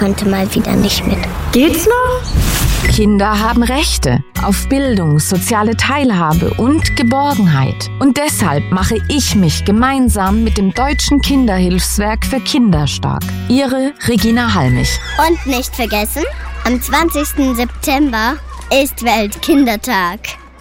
konnte mal wieder nicht mit. Geht's noch? Kinder haben Rechte auf Bildung, soziale Teilhabe und Geborgenheit. Und deshalb mache ich mich gemeinsam mit dem Deutschen Kinderhilfswerk für Kinder stark. Ihre Regina Halmich. Und nicht vergessen, am 20. September ist Weltkindertag.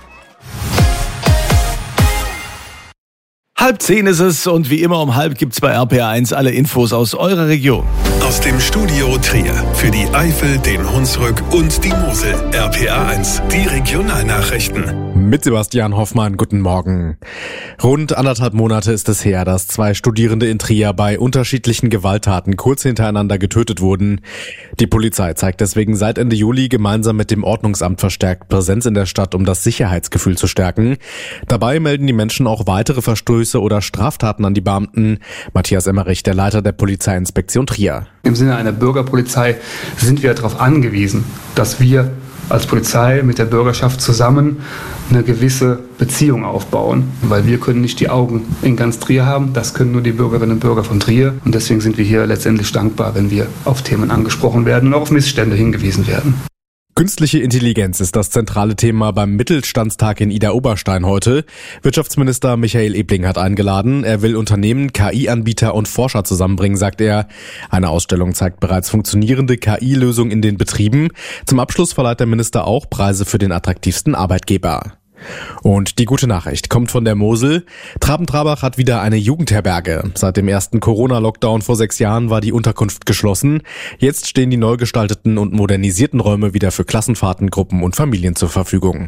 9:30 ist es und wie immer um 9:30 gibt's bei RPA1 alle Infos aus eurer Region. Aus dem Studio Trier für die Eifel, den Hunsrück und die Mosel. RPA1, die Regionalnachrichten. Mit Sebastian Hoffmann, guten Morgen. Rund 1,5 Monate ist es her, dass 2 Studierende in Trier bei unterschiedlichen Gewalttaten kurz hintereinander getötet wurden. Die Polizei zeigt deswegen seit Ende Juli gemeinsam mit dem Ordnungsamt verstärkt Präsenz in der Stadt, um das Sicherheitsgefühl zu stärken. Dabei melden die Menschen auch weitere Verstöße oder Straftaten an die Beamten. Matthias Emmerich, der Leiter der Polizeiinspektion Trier. Im Sinne einer Bürgerpolizei sind wir darauf angewiesen, dass wir als Polizei mit der Bürgerschaft zusammen eine gewisse Beziehung aufbauen. Weil wir können nicht die Augen in ganz Trier haben, das können nur die Bürgerinnen und Bürger von Trier. Und deswegen sind wir hier letztendlich dankbar, wenn wir auf Themen angesprochen werden und auch auf Missstände hingewiesen werden. Künstliche Intelligenz ist das zentrale Thema beim Mittelstandstag in Idar-Oberstein heute. Wirtschaftsminister Michael Ebling hat eingeladen. Er will Unternehmen, KI-Anbieter und Forscher zusammenbringen, sagt er. Eine Ausstellung zeigt bereits funktionierende KI-Lösungen in den Betrieben. Zum Abschluss verleiht der Minister auch Preise für den attraktivsten Arbeitgeber. Und die gute Nachricht kommt von der Mosel. Traben-Trabach hat wieder eine Jugendherberge. Seit dem ersten Corona-Lockdown vor 6 Jahren war die Unterkunft geschlossen. Jetzt stehen die neu gestalteten und modernisierten Räume wieder für Klassenfahrten, Gruppen und Familien zur Verfügung.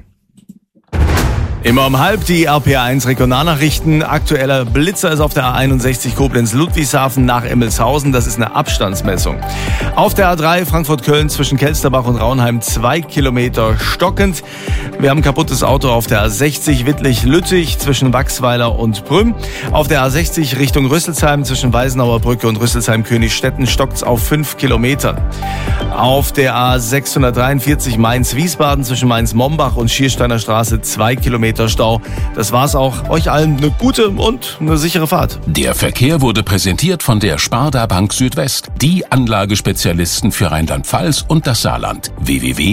Immer um 9:30 die RPA1 Regionalnachrichten. Aktueller Blitzer ist auf der A61 Koblenz-Ludwigshafen nach Emmelshausen. Das ist eine Abstandsmessung. Auf der A3 Frankfurt-Köln zwischen Kelsterbach und Raunheim 2 Kilometer stockend. Wir haben ein kaputtes Auto auf der A60 Wittlich-Lüttich zwischen Wachsweiler und Prüm. Auf der A60 Richtung Rüsselsheim zwischen Weisenauer Brücke und Rüsselsheim-Königstetten stockt's auf 5 Kilometern. Auf der A643 Mainz-Wiesbaden zwischen Mainz-Mombach und Schiersteiner Straße 2 Kilometer Stau. Das war's auch. Euch allen eine gute und eine sichere Fahrt. Der Verkehr wurde präsentiert von der Sparda Bank Südwest, die Anlagespezialisten für Rheinland-Pfalz und das Saarland. www.sparda-bank.de